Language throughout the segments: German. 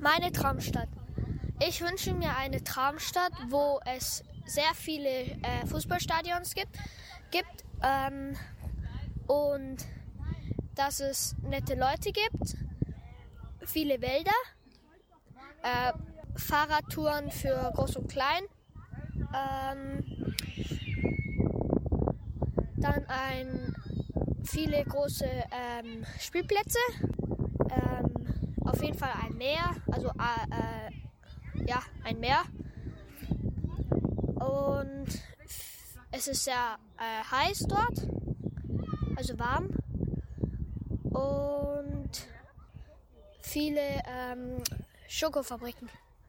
Meine Traumstadt. Ich wünsche mir eine Traumstadt, wo es sehr viele Fußballstadions gibt und dass es nette Leute gibt, viele Wälder, Fahrradtouren für Groß und Klein, dann viele große Spielplätze, auf jeden Fall ein Meer, also ein Meer. Und es ist sehr heiß dort, also warm. Und viele Schokofabriken.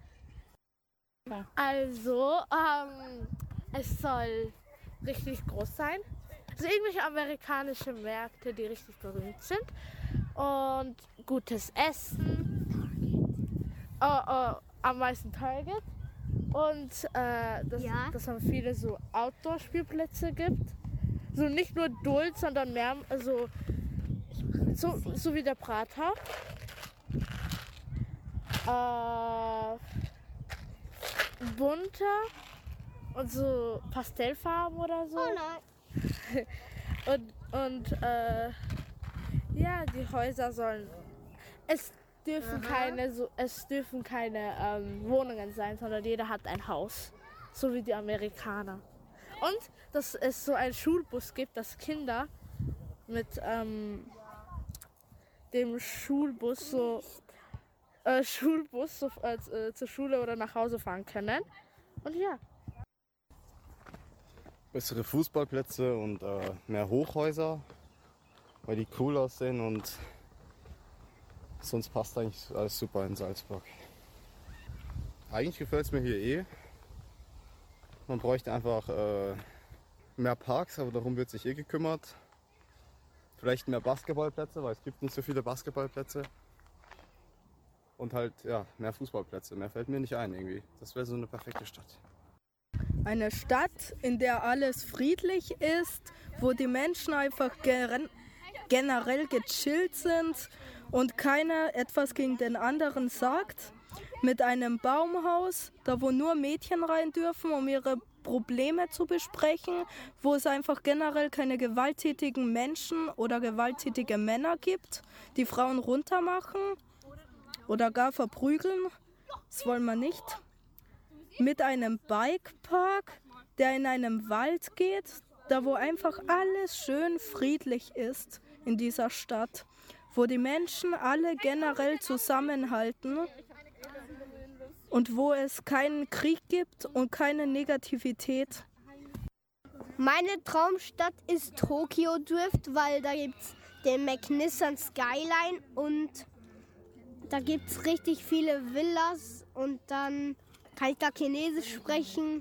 Also, es soll richtig groß sein. Also irgendwelche amerikanische Märkte, die richtig berühmt sind. Und gutes Essen. Am meisten Target. Und dass man viele so Outdoor-Spielplätze gibt. So nicht nur Duld, sondern mehr, also so wie der Prater. Bunter und so Pastellfarben oder so. Oh nein. Die Häuser sollen. Es dürfen keine Wohnungen sein, sondern jeder hat ein Haus, so wie die Amerikaner. Und dass es so einen Schulbus gibt, dass Kinder mit dem Schulbus zur Schule oder nach Hause fahren können. Und ja. Bessere Fußballplätze und mehr Hochhäuser, weil die cool aussehen und sonst passt eigentlich alles super in Salzburg. Eigentlich gefällt es mir hier Man bräuchte einfach mehr Parks, aber darum wird sich gekümmert. Vielleicht mehr Basketballplätze, weil es gibt nicht so viele Basketballplätze. Und halt, mehr Fußballplätze. Mehr fällt mir nicht ein irgendwie. Das wäre so eine perfekte Stadt. Eine Stadt, in der alles friedlich ist, wo die Menschen einfach generell gechillt sind und keiner etwas gegen den anderen sagt. Mit einem Baumhaus, da wo nur Mädchen rein dürfen, um ihre Probleme zu besprechen, wo es einfach generell keine gewalttätigen Menschen oder gewalttätige Männer gibt, die Frauen runtermachen oder gar verprügeln. Das wollen wir nicht. Mit einem Bikepark, der in einem Wald geht, da wo einfach alles schön friedlich ist in dieser Stadt, wo die Menschen alle generell zusammenhalten und wo es keinen Krieg gibt und keine Negativität. Meine Traumstadt ist Tokyo Drift, weil da gibt es den McNissan Skyline und da gibt es richtig viele Villas und dann kann ich da Chinesisch sprechen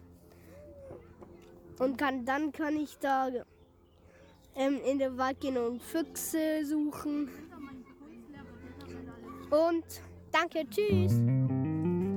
und dann kann ich da in den Wald gehen und Füchse suchen. Und danke, tschüss!